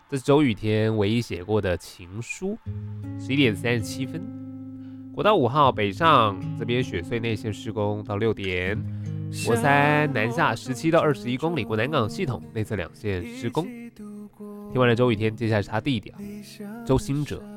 这是周雨天唯一写过的情书。11点37分，国道5号北上这边雪隧内线施工到6点，国三南下17到21公里，国南港系统内侧2线施工。听完了周雨天，接下来是他弟弟周兴哲。